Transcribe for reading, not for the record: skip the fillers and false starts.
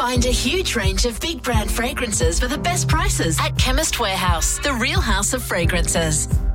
Find a huge range of big brand fragrances for the best prices at Chemist Warehouse, the real house of fragrances.